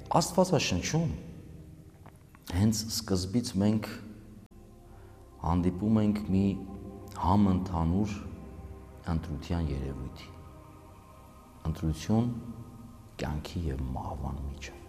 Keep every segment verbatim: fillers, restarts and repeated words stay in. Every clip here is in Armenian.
Աստվածաշնչում հենց սկզբից մենք հանդիպում ենք մի համընդհանուր ընտրության երևույթի, ընտրություն կյանքի և մահվան միջև,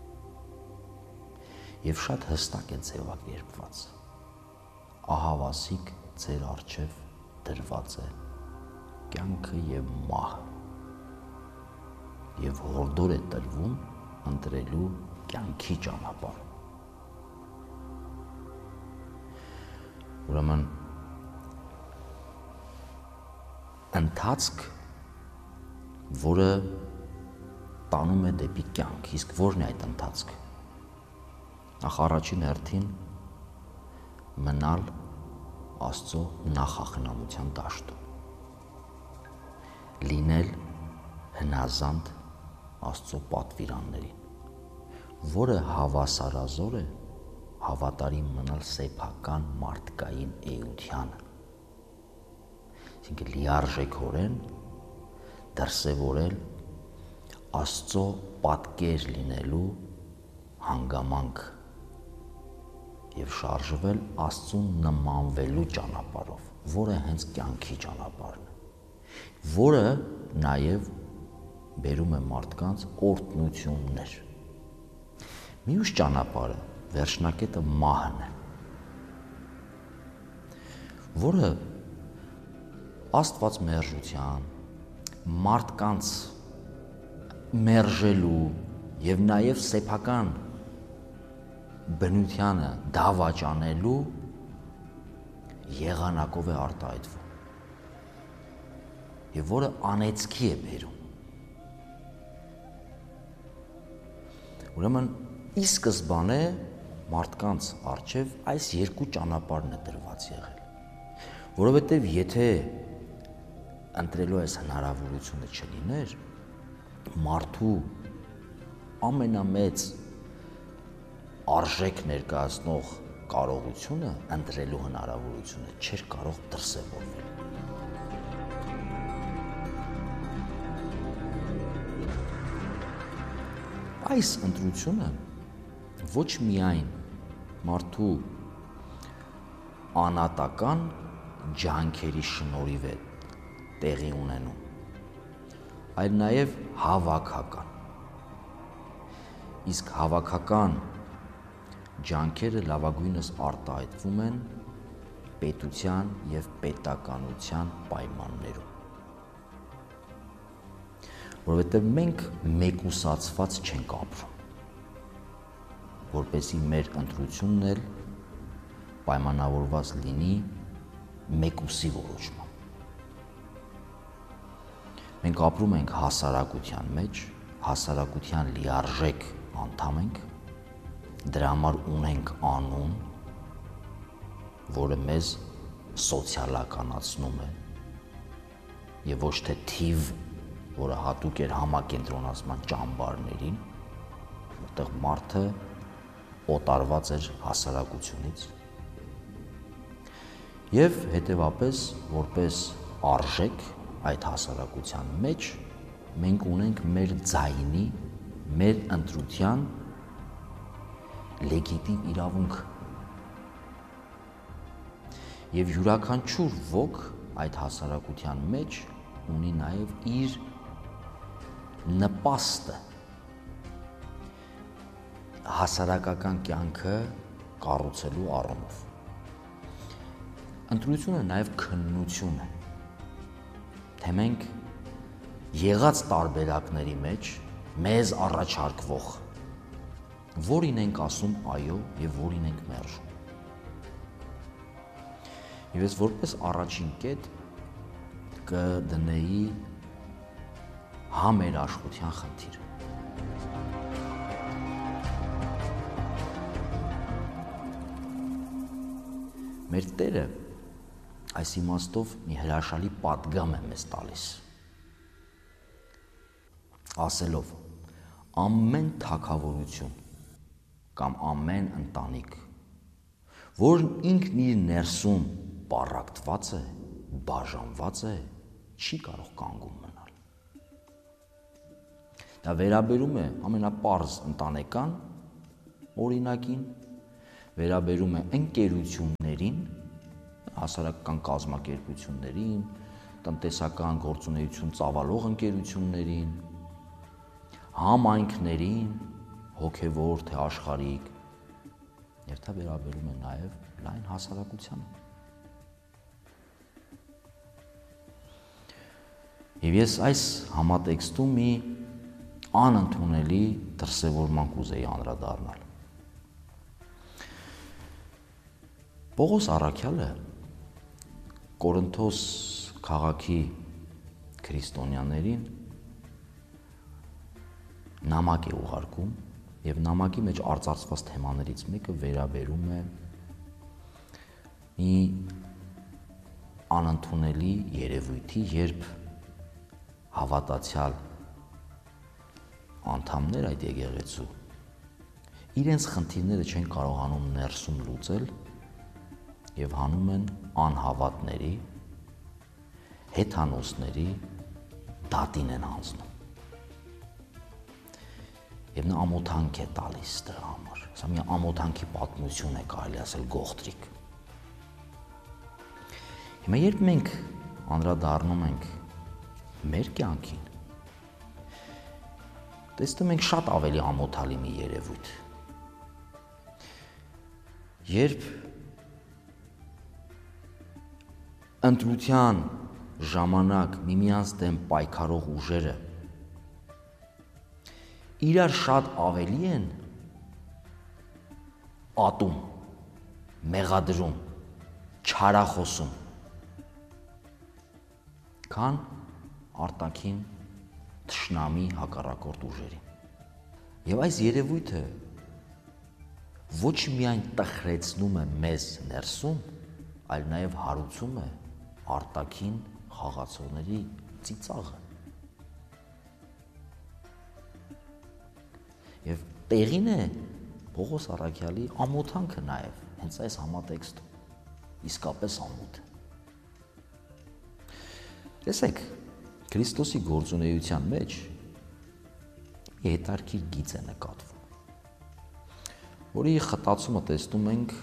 և շատ հստակ է ձևակերպված, ահավասիկ ձեր առջև դրված է կյանքը և մահը, և հորդոր է տրվում ընտրելու կյանքի ճանապարհը։ Ուրեմն ընթացք, որը տանում է դեպի կյանք, իսկ ո՞րն է այդ ընթացքը։ Նախ առաջին հերթին մնալ Աստծո նախախնամության դաշտում, լինել հնազանդ Աստծո պատվիրաններին, որը հավասարազոր է հավատարիմ մնալ սեփական մարդկային էությանը, այսինքն լիարժեքորեն դրսևորել Աստծո պատկեր լինելու հանգամանք և շարժվել Աստծուն նմանվելու ճանապարհով, որը հենց կյանքի ճանապարհն է, որը նաև բերում է մարդկանց օրհնություններ։ Մյուս ճանապարհը, վերջնակետը մահն է, որը Աստված մերժության, մարդկանց մերժելու և նաև սեփական բնությանը դավաճանելու եղանակով է արտահայտվում և որը անեծքի է բերում։ Ուրեմն ի սկզբանե մարդկանց առջև այս երկու ճանապարհն է դրված եղել, որովհետև եթե ընտրելու այս հնարավորությունը չլիներ, մարդու ամենամեծ արժեք ներկայացնող կարողությունը ընտրելու հնարավորությունը չէր կարող դրսևորվել։ Այս ընտրությունը ոչ միայն մարդու անատական ջանքերի շնորհիվ է տեղի ունենում, այլ նաև հավաքական։ Իսկ հավաքական ջանքերը լավագույնս արտահայտվում են պետության և պետականության պայմաններում, որովհետև մենք մեկուսացված չենք ապրում, որպեսզի մեր ընտրությունն էլ պայմանավորված լինի մեկուսի որոշմամբ։ Մենք ապրում ենք հասարակության մեջ, հասարակության լիարժեք անդամ ենք, դրա համար ունենք անուն, որը մեզ սոցիալականացնում է և ոչ թե թիվ, որը հատուկ էր համակենտրոնացման ճամբարներին, որտեղ մարդը օտարված էր հասարակությունից, և հետևապես որպես արժեք այդ հասարակության մեջ մենք ունենք մեր ձայնի, մեր ընտրության լեգիտիմ իրավունք, և յուրաքանչյուր ոք այդ հասարակության մեջ ունի նաև իր նպաստը հասարակական կյանքը կառուցելու առումով։ Ընտրությունը նաև քննություն է, թե մենք եղած տարբերակների մեջ մեզ առաջարկվող որին ենք ասում այո և որին ենք մերժում։ Եվ ես որպես առաջին կետ կդնեի համերաշխության խնդիրը։ Մեր Տերը այս իմաստով մի հրաշալի պատգամ է մեզ տալիս, ասելով. ամեն թագավորություն կամ ամեն ընտանիք, որն ինքն իր ներսում պառակտված է, բաժանված է, չի կարող կանգուն մնալ։ Դա վերաբերում է ամենապարզ ընտանեկան օրինակին, վերաբերում է ընկերություններին, հասարակական կազմակերպություններին, տնտեսական գործունեություն ծավալող ընկերություններին, համայնքներին, հոգևոր թե աշխարհիկ, եւ դա վերաբերում է նաեւ լայն հասարակությանը։ Եվ ես այս համատեքստում մի անընդունելի դրսևորման կուզեի անդրադառնալ։ Պողոս առաքյալը Կորինթոս քաղաքի քրիստոնյաներին նամակ է ուղարկում, եւ նամակի մեջ արծարծված թեմաներից մեկը վերաբերում է մի անընդունելի երևույթի, երբ հավատացյալ անդամներ այդ եկեղեցու իրենց խնդիրները չեն կարողանում ներսում լուծել եւ հանում են անհավատների, հեթանոսների դատին են հանձնում։ Եվ նա ամոթանք է տալիս դրա համար։ Սա մի ամոթանքի պատմություն է, կարելի ասել, գողտրիկ։ Հիմա երբ մենք անդրադառնում ենք մեր կյանքին, տեսնում ենք շատ ավելի ամոթալի մի երևույթ։ Երբ ընտրության ժամանակ միմյանց դեմ պայքարող ուժերը իրար շատ ավելի են ատում, մեղադրում, չարախոսում, քան արտաքին թշնամի հակառակորդ ուժերին։ Եվ այս երևույթը ոչ միայն տխրեցնում է մեզ ներսում, այլ նաև հարուցում է արտաքին խաղացողների ծիծաղը։ Եվ տեղին է Պողոս առաքյալի ամոթանքը նաև հենց այս համատեքստում, իսկապես ամոթ։ Տեսեք, Քրիստոսի գործունեության մեջ մի հետարքիր գիծ է նկատվում, որի խտացումը տեսնում ենք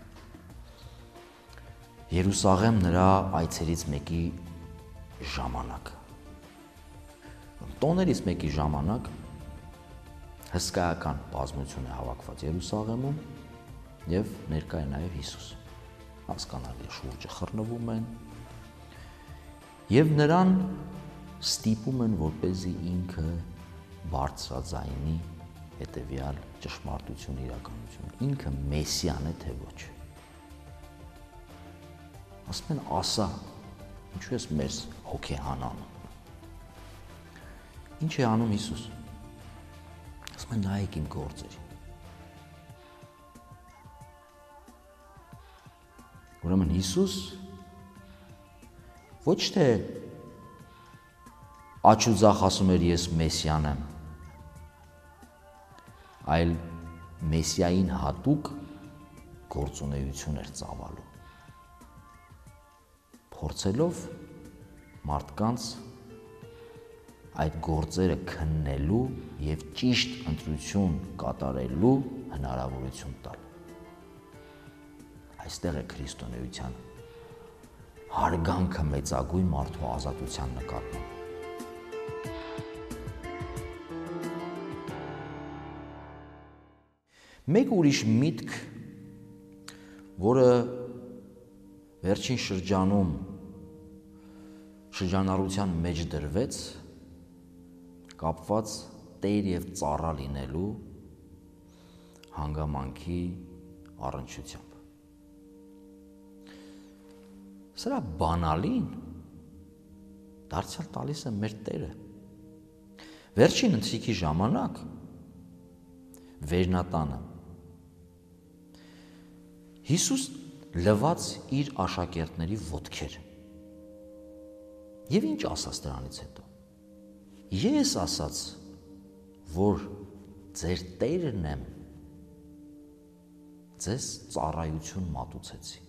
Երուսաղեմ նրա այցերից մեկի ժամանակ։ Տոներից մեկի ժամանակ հսկայական բազմություն է հավաքված Երուսաղեմում եւ ներկա է նաեւ Հիսուս։ Հասկանալի է, շուրջը խռնվում են եւ նրան ստիպում են, որպեսզի ինքը բարձրաձայնի հետեւյալ ճշմարտություն իրականություն։ Ինքը Մեսիան է, թե ոչ։ Ասում են, ասա, ինչու ես մեզ հոգեհան անում։ Ինչ է անում Հիսուս։ Ասում են, նայեք իմ գործերին։ Ուրեմն Հիսուս ոչ թե աչ ու ձախ ասում էր ես Մեսիան եմ, այլ Մեսիային հատուկ գործունեություն էր ծավալում, փորձելով մարդկանց այդ գործերը քննելու եւ ճիշտ ընտրություն կատարելու հնարավորություն տալ։ Այստեղ է քրիստոնեության հարգանքը մեծագույն մարդու ազատության նկատմամբ։ Մեկ ուրիշ միտք, որը վերջին շրջանում շրջանառության մեջ դրվեց, կապված տեր եւ ծառա լինելու հանգամանքի առնչությամբ։ Սրա բանալին դարձյալ տալիս է մեր Տերը։ Վերջին ընթրիքի ժամանակ վերնատանը Հիսուս լվաց իր աշակերտների ոտքեր։ Եվ ինչ ասաց դրանից հետո։ Ես ասաց, որ ձեր Տերն եմ, ձեզ ծառայություն մատուցեցի։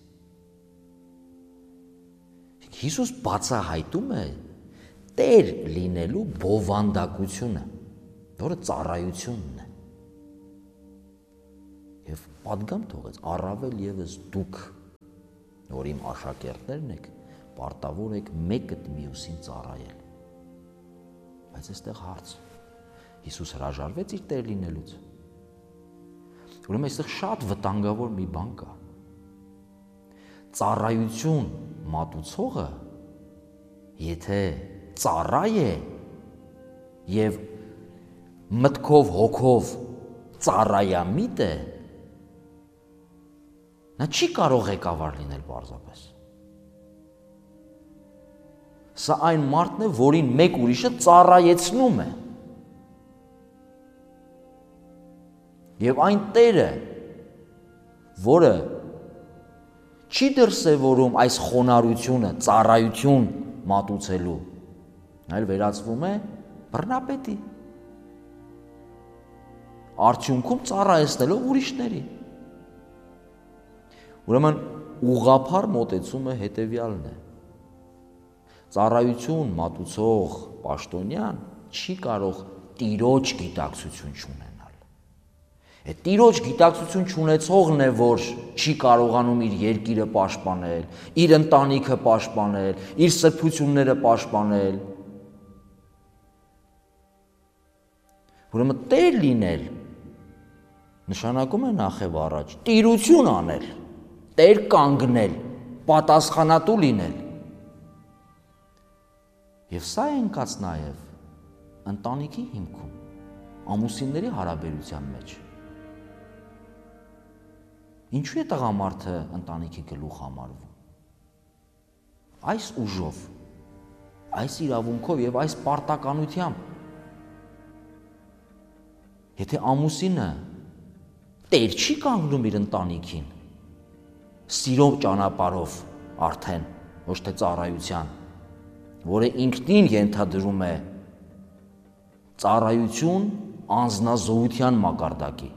Հիսուս բացահայտում է Տեր լինելու բովանդակությունը։ որը ծառայությունն է։ Եվ պատգամ թողեց, առավել ևս դուք, որ իմ աշակերտներն եք, պարտավոր եք մեկը մյուսին ծառայել։ Բայց այստեղ հարց, Հիսուս հրաժարվեց իր տեր լինելուց։ Ուրեմն այստեղ շատ վտանգավոր մի բան կա։ Ծառայություն մատուցողը, եթե ծառա է եւ մտքով հոգով ծառայամիտ է, նա չի կարող ղեկավար լինել պարզապես։ Սա այն մարդն է, որին մեկ ուրիշը ծառայեցնում է։ Եվ այն Տերը, որը չի դրսևորում այս խոնարհությունը, ծառայություն մատուցելու, այլ վերածվում է բռնապետի, արդյունքում ծառայեցնելով ուրիշների։ Ուրեմն ուղղափառ մոտեցումը հետևյալն է. ծառայություն մատուցող պաշտոնյան չի կարող տիրոջ գիտակցություն չունենալ։ Այդ տիրոջ գիտակցություն չունեցողն է, որ չի կարողանում իր երկիրը պաշտպանել, իր ընտանիքը պաշտպանել, իր սրբությունները պաշտպանել։ Ուրեմն տեր լինել նշանակում է նախև առաջ տիրություն անել, տեր կանգնել, պատասխանատու լինել։ Եվ սա է ընկած նաև ընտանիքի հիմքում, ամուսինների հարաբերության մեջ։ Ինչու է տղամարդը ընտանիքի գլուխ համարվում։ Այս ուժով, այս իրավունքով եւ այս պարտականությամբ։ Եթե ամուսինը տեր չի կանգնում իր ընտանիքին, սիրո ճանապարհով արդեն, ոչ թե ծառայության, որը ինքնին ենթադրում է ծառայություն անձնազոհության մակարդակի։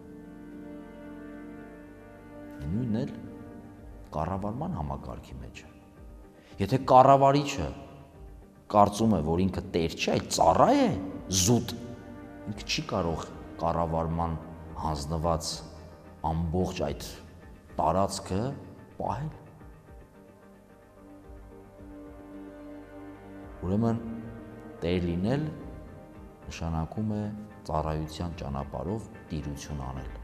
Նույնն էլ կառավարման համակարգի մեջ է։ Եթե կառավարիչը կարծում է, որ ինքը տեր չէ, այլ ծառա է, զուտ, ինքը չի կարող կառավարման հանձնված ամբողջ այդ տարածքը պահել։ Ուրեմն տեր լինել նշանակում է ծառայության ճանապարհով տիրություն անել։